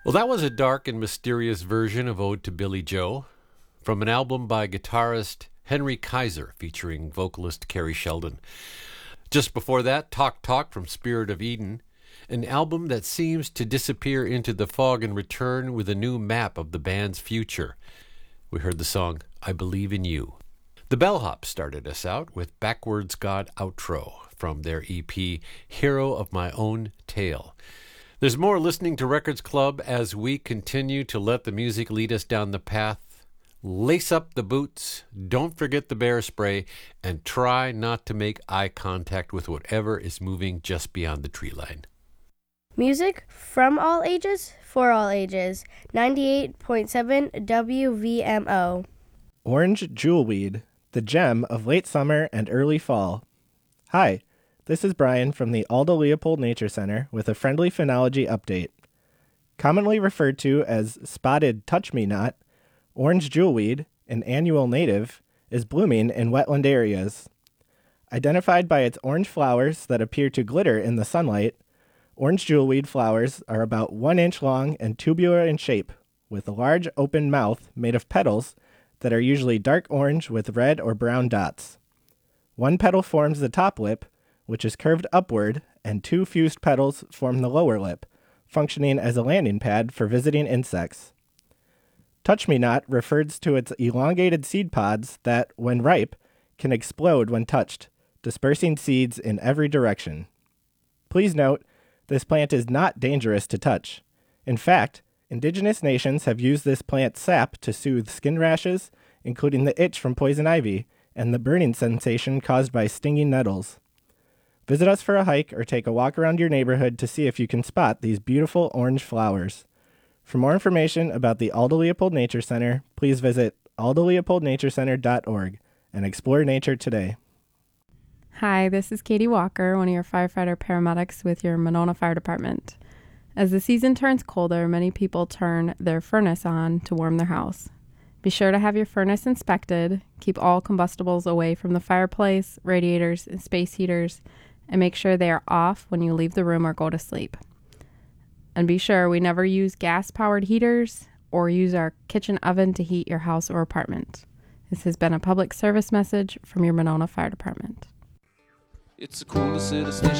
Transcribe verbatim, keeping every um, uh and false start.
Well, that was a dark and mysterious version of Ode to Billy Joe from an album by guitarist Henry Kaiser featuring vocalist Carrie Sheldon. Just before that, Talk Talk from Spirit of Eden, an album that seems to disappear into the fog and return with a new map of the band's future. We heard the song I Believe in You. The Bellhops started us out with Backwards God Outro from their E P Hero of My Own Tale. There's more listening to Records Club as we continue to let the music lead us down the path. Lace up the boots, don't forget the bear spray, and try not to make eye contact with whatever is moving just beyond the tree line. Music from all ages, for all ages. ninety-eight point seven W V M O. Orange Jewelweed, the gem of late summer and early fall. Hi. This is Brian from the Aldo Leopold Nature Center with a friendly phenology update. Commonly referred to as spotted touch-me-not, orange jewelweed, an annual native, is blooming in wetland areas. Identified by its orange flowers that appear to glitter in the sunlight, orange jewelweed flowers are about one inch long and tubular in shape, with a large open mouth made of petals that are usually dark orange with red or brown dots. One petal forms the top lip, which is curved upward, and two fused petals form the lower lip, functioning as a landing pad for visiting insects. Touch-me-not refers to its elongated seed pods that, when ripe, can explode when touched, dispersing seeds in every direction. Please note, this plant is not dangerous to touch. In fact, indigenous nations have used this plant's sap to soothe skin rashes, including the itch from poison ivy, and the burning sensation caused by stinging nettles. Visit us for a hike or take a walk around your neighborhood to see if you can spot these beautiful orange flowers. For more information about the Aldo Leopold Nature Center, please visit aldo leopold nature center dot org and explore nature today. Hi, this is Katie Walker, one of your firefighter paramedics with your Monona Fire Department. As the season turns colder, many people turn their furnace on to warm their house. Be sure to have your furnace inspected, keep all combustibles away from the fireplace, radiators, and space heaters, and make sure they are off when you leave the room or go to sleep. And be sure we never use gas-powered heaters or use our kitchen oven to heat your house or apartment. This has been a public service message from your Monona Fire Department. It's the coolest city station.